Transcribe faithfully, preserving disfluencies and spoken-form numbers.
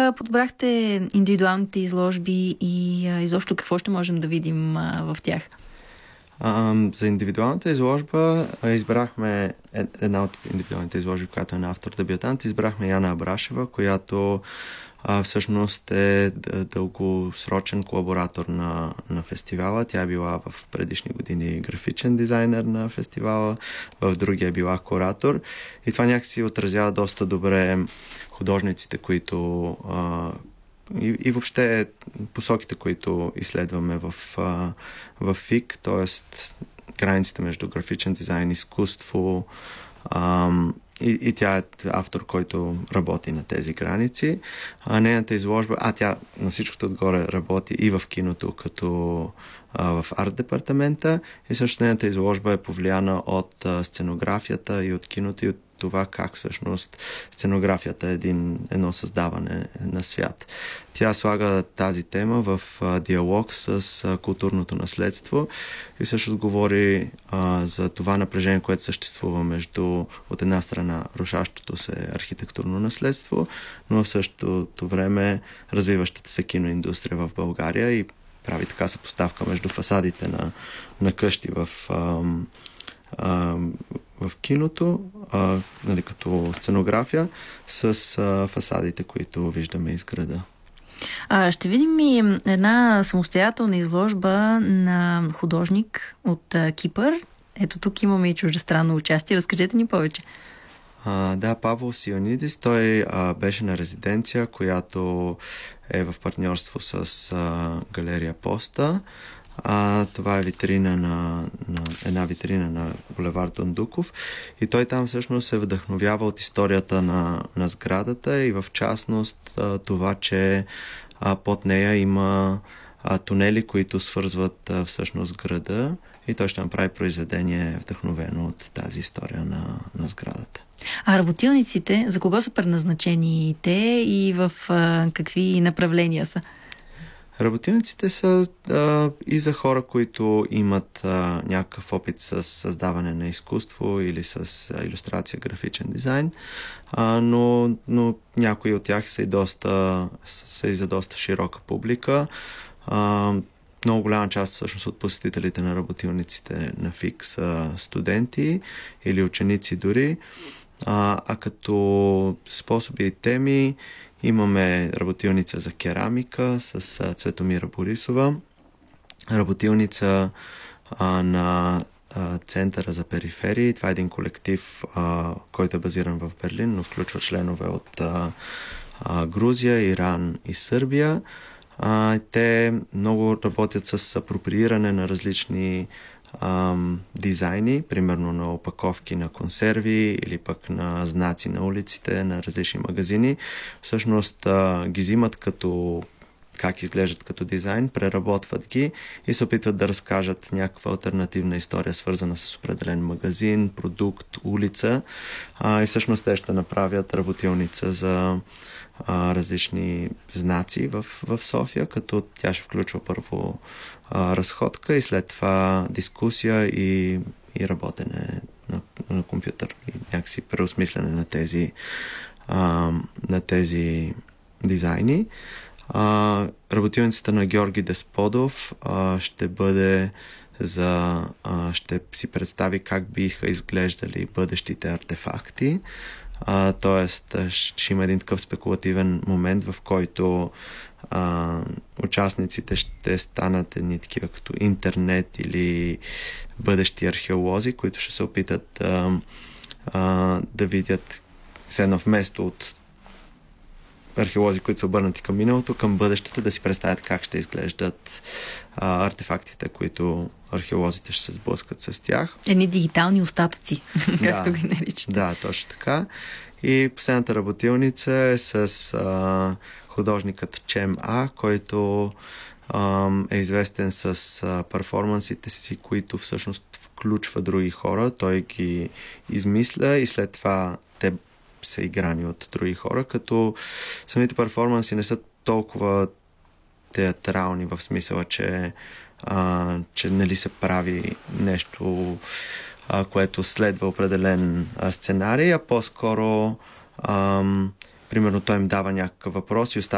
а, подбрахте индивидуалните изложби и а, изобщо какво ще можем да видим а, в тях? А, за индивидуалната изложба а, избрахме една от индивидуалните изложби, която е на автор-дебютант. Избрахме Яна Абрашева, която а, всъщност е дългосрочен колаборатор на, на фестивала. Тя е била в предишни години графичен дизайнер на фестивала, в другия е била куратор. И това някакси отразява доста добре художниците, които а, И, и въобще посоките, които изследваме в, в ФИК, т.е. границите между графичен дизайн, изкуство, ам, и, и тя е автор, който работи на тези граници. А нейната изложба, а тя на всичкото отгоре работи и в киното, като а, в арт-департамента, и също нейната изложба е повлияна от а, сценографията и от киното, и от това как всъщност сценографията е един, едно създаване на свят. Тя слага тази тема в а, диалог с а, културното наследство и всъщност говори а, за това напрежение, което съществува между от една страна рушащото се архитектурно наследство, но в същото време развиващата се киноиндустрия в България, и прави така съпоставка между фасадите на, на къщи в а, а, в киното, а, нали, като сценография, с а, фасадите, които виждаме из града. А, ще видим и една самостоятелна изложба на художник от а, Кипър. Ето тук имаме и чуждестранно участие. Разкажете ни повече. А, да, Павел Сионидис, той а, беше на резиденция, която е в партньорство с а, галерия Поста. А, това е витрина на, на една витрина на булевард Дондуков, и той там всъщност се вдъхновява от историята на, на сградата и в частност а, това, че а, под нея има а, тунели, които свързват а, всъщност града, и той ще направи произведение вдъхновено от тази история на, на сградата. А работилниците, за кого са предназначени те и в а, какви направления са? Работилниците са а, и за хора, които имат а, някакъв опит с създаване на изкуство или с а, илюстрация, графичен дизайн, а, но, но някои от тях са и, доста, са и за доста широка публика. А, много голяма част всъщност от посетителите на работилниците на ФИК са студенти или ученици дори, а, а като способи и теми имаме работилница за керамика с а, Цветомира Борисова, работилница а, на а, Центъра за периферии. Това е един колектив, а, който е базиран в Берлин, но включва членове от а, а, Грузия, Иран и Сърбия. А, те много работят с апроприиране на различни ам, дизайни, примерно на опаковки на консерви или пък на знаци на улиците, на различни магазини. Всъщност а, ги взимат като как изглеждат като дизайн, преработват ги и се опитват да разкажат някаква алтернативна история, свързана с определен магазин, продукт, улица. А, и всъщност те ще направят работилница за а, различни знаци в, в София, като тя ще включва първо а, разходка и след това дискусия и, и работене на, на компютър и някакси преосмислене на тези, а, на тези дизайни. Uh, работилницата на Георги Десподов uh, ще бъде за... Uh, ще си представи как биха изглеждали бъдещите артефакти. Uh, тоест, ще има един такъв спекулативен момент, в който uh, участниците ще станат едни такива като интернет или бъдещи археолози, които ще се опитат uh, uh, да видят все едно вместо от археолози, които са обърнати към миналото, към бъдещето, да си представят как ще изглеждат а, артефактите, които археолозите ще се сблъскат с тях. Едни дигитални остатъци, да, както ги наричате. Да, точно така. И последната работилница е с а, художникът Чем А, който а, е известен с а, перформансите си, които всъщност включва други хора. Той ги измисля и след това те са играни от други хора, като самите перформанси не са толкова театрални в смисъла, че, а, че нали се прави нещо, а, което следва определен а, сценарий, а по-скоро а, примерно той им дава някакъв въпрос и остава